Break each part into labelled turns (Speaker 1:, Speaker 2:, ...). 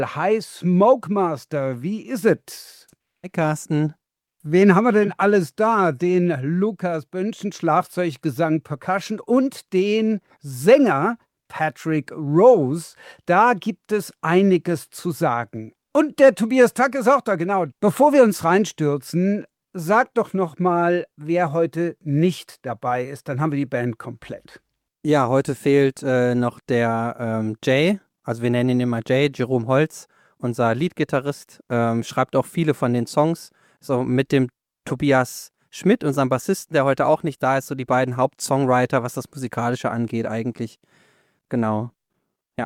Speaker 1: Hi Smokemaster, wie ist es?
Speaker 2: Hi Carsten.
Speaker 1: Wen haben wir denn alles da? Den Lukas Bönchen, Schlagzeug, Gesang, Percussion und den Sänger Patrick Rose. Da gibt es einiges zu sagen. Und der Tobias Tack ist auch da, genau. Bevor wir uns reinstürzen, sag doch noch mal, wer heute nicht dabei ist. Dann haben wir die Band komplett.
Speaker 2: Ja, heute fehlt noch der Jay, also wir nennen ihn immer Jay, Jerome Holz, unser Leadgitarrist, schreibt auch viele von den Songs, so mit dem Tobias Schmidt, unserem Bassisten, der heute auch nicht da ist, so die beiden Hauptsongwriter, was das Musikalische angeht eigentlich. Genau, ja.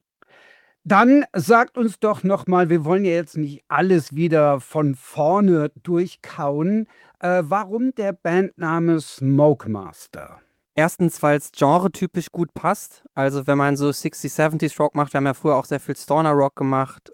Speaker 1: Dann sagt uns doch noch mal, wir wollen ja jetzt nicht alles wieder von vorne durchkauen, warum der Bandname Smokemaster?
Speaker 2: Erstens, weil es genretypisch gut passt. Also wenn man so 60s, 70s Rock macht, wir haben ja früher auch sehr viel Stoner Rock gemacht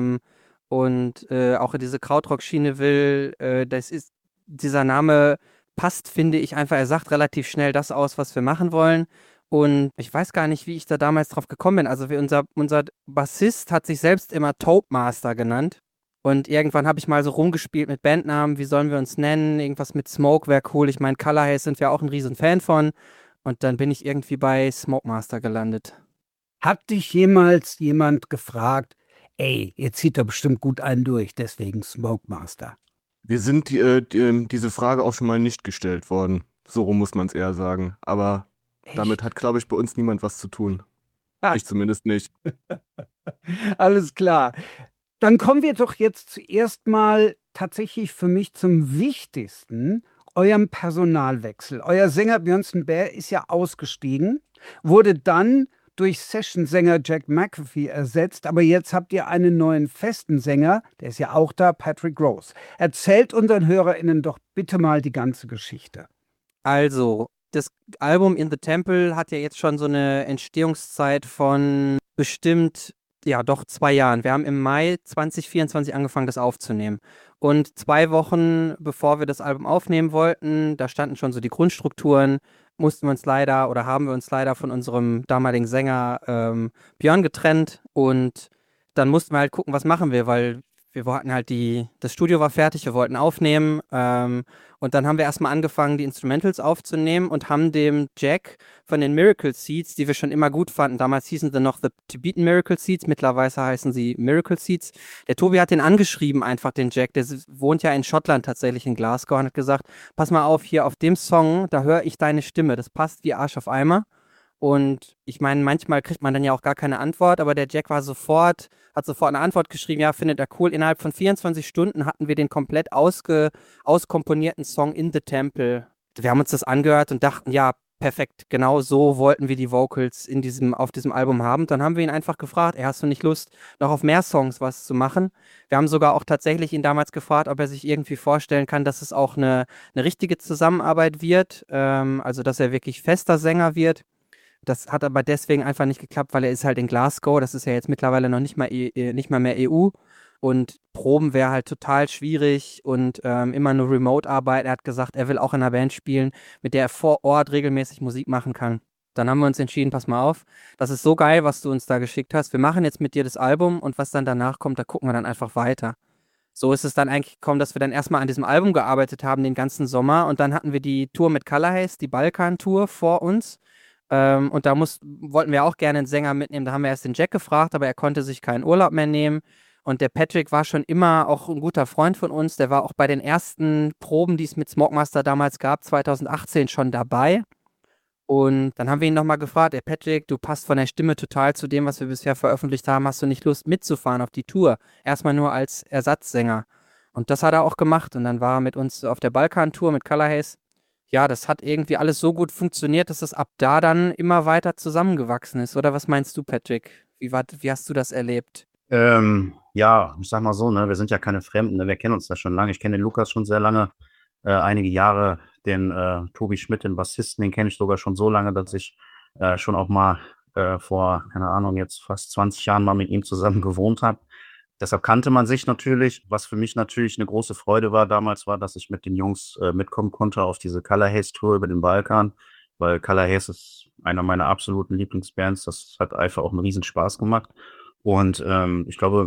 Speaker 2: und auch in diese Krautrock-Schiene will, dieser Name passt, finde ich einfach, er sagt relativ schnell das aus, was wir machen wollen. Und ich weiß gar nicht, wie ich da damals drauf gekommen bin. Also unser Bassist hat sich selbst immer Tope Master genannt. Und irgendwann habe ich mal so rumgespielt mit Bandnamen, wie sollen wir uns nennen? Irgendwas mit Smoke wäre cool. Ich meine, Color Haze sind wir auch ein riesen Fan von. Und dann bin ich irgendwie bei Smoke Master gelandet.
Speaker 1: Hat dich jemals jemand gefragt, ey, ihr zieht da bestimmt gut einen durch, deswegen Smokemaster?
Speaker 3: Wir sind diese Frage auch schon mal nicht gestellt worden. So rum muss man es eher sagen. Aber damit
Speaker 1: Echt?
Speaker 3: hat, glaube ich, bei uns niemand was zu tun.
Speaker 1: Ah,
Speaker 3: Ich zumindest nicht.
Speaker 1: alles klar. Dann kommen wir doch jetzt zuerst mal tatsächlich für mich zum Wichtigsten, eurem Personalwechsel. Euer Sänger Björnsen Bär ist ja ausgestiegen, wurde dann durch Session-Sänger Jack McAfee ersetzt, aber jetzt habt ihr einen neuen festen Sänger, der ist ja auch da, Patrick Rose. Erzählt unseren HörerInnen doch bitte mal die ganze Geschichte.
Speaker 2: Also, das Album In the Temple hat ja jetzt schon so eine Entstehungszeit von bestimmt, ja, doch 2 Jahren. Wir haben im Mai 2024 angefangen, das aufzunehmen. Und 2 Wochen bevor wir das Album aufnehmen wollten, da standen schon so die Grundstrukturen, mussten wir uns leider oder haben wir uns leider von unserem damaligen Sänger Björn getrennt. Und dann mussten wir halt gucken, was machen wir, weil wir wollten halt das Studio war fertig, wir wollten aufnehmen. Und dann haben wir erstmal angefangen, die Instrumentals aufzunehmen und haben dem Jack von den Miracle Seeds, die wir schon immer gut fanden, damals hießen sie noch The Tibetan Miracle Seeds, mittlerweile heißen sie Miracle Seeds. Der Tobi hat den angeschrieben, einfach den Jack, wohnt ja in Schottland tatsächlich in Glasgow und hat gesagt, pass mal auf, hier auf dem Song, da höre ich deine Stimme, das passt wie Arsch auf Eimer. Und ich meine, manchmal kriegt man dann ja auch gar keine Antwort, aber der Jack hat sofort eine Antwort geschrieben, ja, findet er cool. Innerhalb von 24 Stunden hatten wir den komplett auskomponierten Song In the Temple. Wir haben uns das angehört und dachten, ja, perfekt, genau so wollten wir die Vocals auf diesem Album haben. Dann haben wir ihn einfach gefragt, ey, hast du nicht Lust, noch auf mehr Songs was zu machen? Wir haben sogar auch tatsächlich ihn damals gefragt, ob er sich irgendwie vorstellen kann, dass es auch eine richtige Zusammenarbeit wird, also dass er wirklich fester Sänger wird. Das hat aber deswegen einfach nicht geklappt, weil er ist halt in Glasgow. Das ist ja jetzt mittlerweile noch nicht mal mehr EU. Und Proben wäre halt total schwierig und immer nur Remote-Arbeit. Er hat gesagt, er will auch in einer Band spielen, mit der er vor Ort regelmäßig Musik machen kann. Dann haben wir uns entschieden, pass mal auf, das ist so geil, was du uns da geschickt hast. Wir machen jetzt mit dir das Album und was dann danach kommt, da gucken wir dann einfach weiter. So ist es dann eigentlich gekommen, dass wir dann erstmal an diesem Album gearbeitet haben, den ganzen Sommer. Und dann hatten wir die Tour mit Color Haze, die Balkan-Tour vor uns. Und da wollten wir auch gerne einen Sänger mitnehmen. Da haben wir erst den Jack gefragt, aber er konnte sich keinen Urlaub mehr nehmen. Und der Patrick war schon immer auch ein guter Freund von uns. Der war auch bei den ersten Proben, die es mit Smokemaster damals gab, 2018 schon dabei. Und dann haben wir ihn nochmal gefragt, ey Patrick, du passt von der Stimme total zu dem, was wir bisher veröffentlicht haben. Hast du nicht Lust mitzufahren auf die Tour? Erstmal nur als Ersatzsänger. Und das hat er auch gemacht. Und dann war er mit uns auf der Balkan-Tour mit Color Haze. Ja, das hat irgendwie alles so gut funktioniert, dass es ab da dann immer weiter zusammengewachsen ist. Oder was meinst du, Patrick? Wie hast du das erlebt?
Speaker 4: Ja, ich sag mal so, ne, wir sind ja keine Fremden, ne, wir kennen uns da schon lange. Ich kenne den Lukas schon sehr lange, einige Jahre. Den Tobi Schmidt, den Bassisten, den kenne ich sogar schon so lange, dass ich schon auch mal vor, keine Ahnung, jetzt fast 20 Jahren mal mit ihm zusammen gewohnt habe. Deshalb kannte man sich natürlich. Was für mich natürlich eine große Freude war damals, war, dass ich mit den Jungs mitkommen konnte auf diese Color Haze Tour über den Balkan, weil Color Haze ist einer meiner absoluten Lieblingsbands. Das hat einfach auch einen riesen Spaß gemacht. Und ich glaube,